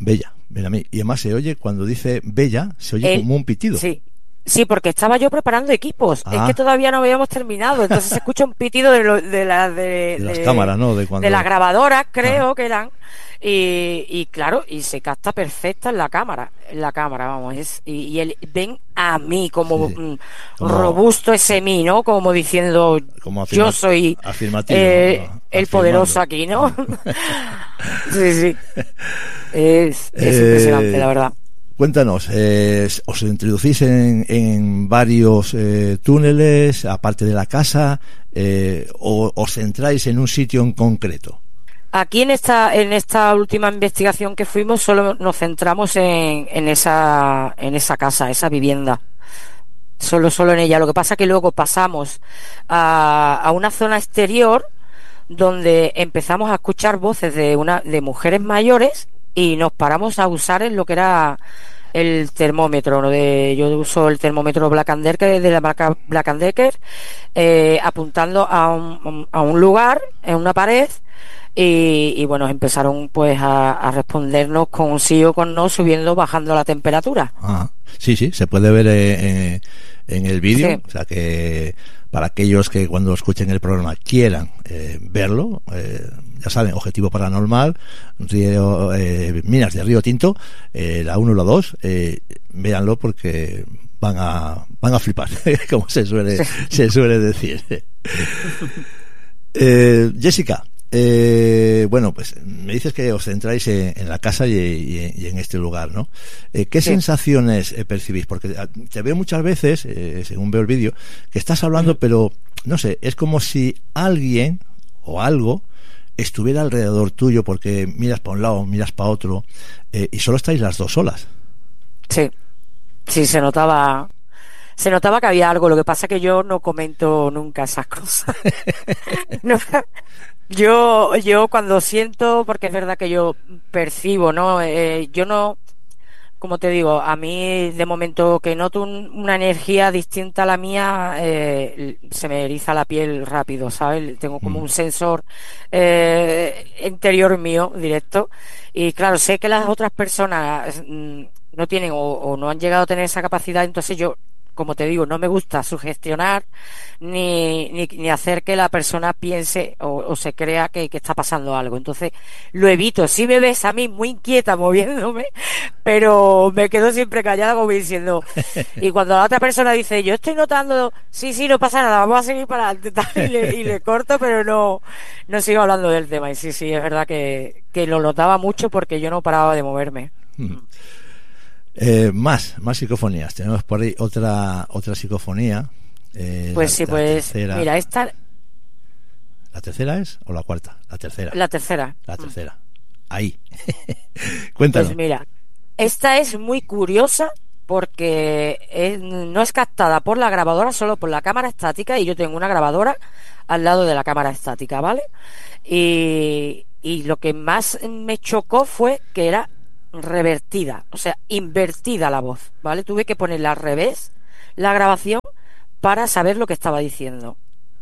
Bella, ven a mí. Y además se oye, cuando dice Bella, se oye como un pitido. Sí. Sí, porque estaba yo preparando equipos. Es que todavía no habíamos terminado, entonces se escucha un pitido de las cámaras, ¿no? De las grabadoras, creo que eran. Y claro, y se capta perfecta en la cámara, vamos, y él, ven a mí como, como robusto ese mí, ¿no? Como diciendo, yo soy el poderoso aquí, ¿no? Sí. Es impresionante, la verdad. Cuéntanos, ¿os introducís en varios túneles, aparte de la casa, o os centráis en un sitio en concreto? Aquí en esta última investigación que fuimos, solo nos centramos en esa casa, esa vivienda. Solo en ella. Lo que pasa que luego pasamos a una zona exterior donde empezamos a escuchar voces de mujeres mayores y nos paramos a usar en lo que era el termómetro, ¿no? Yo uso el termómetro Black & Decker de la marca Black & Decker, apuntando a un lugar en una pared. Y bueno, empezaron pues a respondernos con sí o con no, subiendo, bajando la temperatura. Sí, se puede ver en el vídeo, sí. O sea que para aquellos que cuando escuchen el programa quieran verlo, ya saben, Objetivo Paranormal, Minas de Río Tinto, la 1 y la 2, véanlo porque van a flipar, como se suele decir. Jessica, bueno, pues me dices que os centráis en la casa y en este lugar, ¿no? ¿Qué sensaciones percibís? Porque te veo muchas veces, según veo el vídeo, que estás hablando, pero no sé, es como si alguien o algo estuviera alrededor tuyo, porque miras para un lado, miras para otro, y solo estáis las dos solas. Sí, se notaba que había algo. Lo que pasa es que yo no comento nunca esas cosas. No. Yo cuando siento, porque es verdad que yo percibo, ¿no? Yo no, como te digo, a mí de momento que noto una energía distinta a la mía, se me eriza la piel rápido, ¿sabes? Tengo como un sensor interior mío, directo, y claro, sé que las otras personas no tienen o no han llegado a tener esa capacidad, entonces yo, como te digo, no me gusta sugestionar ni hacer que la persona piense o se crea que está pasando algo. Entonces lo evito. Sí me ves a mí muy inquieta moviéndome, pero me quedo siempre callada como diciendo, y cuando la otra persona dice, yo estoy notando, sí, no pasa nada, vamos a seguir para adelante, y le corto, pero no sigo hablando del tema. Y sí, es verdad que lo notaba mucho porque yo no paraba de moverme. Más psicofonías. Tenemos por ahí otra psicofonía. Pues tercera. Mira, esta. ¿La tercera es o la cuarta? La tercera. La tercera. Ahí. Cuéntanos. Pues mira, esta es muy curiosa porque no es captada por la grabadora, solo por la cámara estática, y yo tengo una grabadora al lado de la cámara estática, ¿vale? Y lo que más me chocó fue que era revertida, o sea, invertida la voz, ¿vale? Tuve que ponerla al revés, la grabación, para saber lo que estaba diciendo.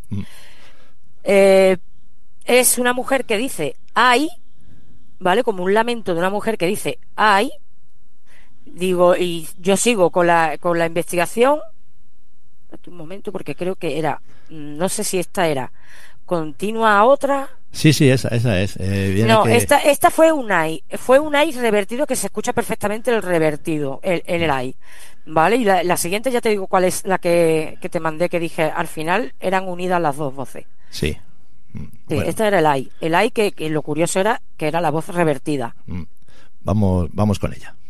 Es una mujer que dice ay, ¿vale? Como un lamento de una mujer que dice ay. Digo, y yo sigo con la investigación. Un momento, porque creo que era, no sé si esta era continua a otra. Sí, esa es. No, esta fue un ay revertido, que se escucha perfectamente el revertido en el ay, ¿vale? Y la siguiente ya te digo cuál es la que te mandé, que dije al final eran unidas las dos voces. Sí. Bueno. Esta era el ay que lo curioso era que era la voz revertida. Vamos con ella.